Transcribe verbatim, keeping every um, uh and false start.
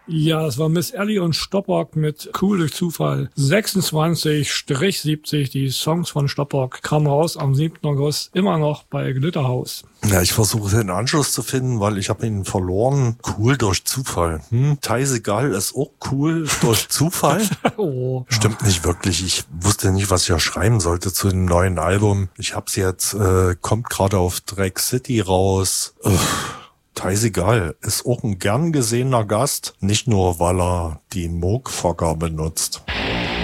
Ja, es war Miss Ellie und Stoppock mit Cool durch Zufall. sechsundzwanzig siebzig, die Songs von Stoppock kamen raus am siebten August, immer noch bei Glitterhouse. Ja, ich versuche den Anschluss zu finden, weil ich habe ihn verloren. Cool durch Zufall. Hm? Teisegal ist auch cool durch Zufall. Oh. Stimmt nicht wirklich. Ich wusste nicht, was ich ja schreiben sollte zu dem neuen Album. Ich hab's jetzt, äh, kommt gerade auf Drag City raus. Uff. Teisegal ist auch ein gern gesehener Gast, nicht nur, weil er die Moog-Fogger benutzt.